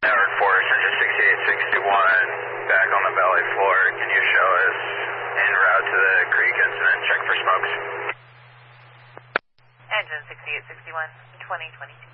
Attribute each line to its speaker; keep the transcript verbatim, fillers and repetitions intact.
Speaker 1: Network four, engine sixty-eight sixty-one, back on the valley floor. Can you show us en route to the creek incident? Check for smokes.
Speaker 2: Engine sixty-eight sixty-one, twenty twenty-two.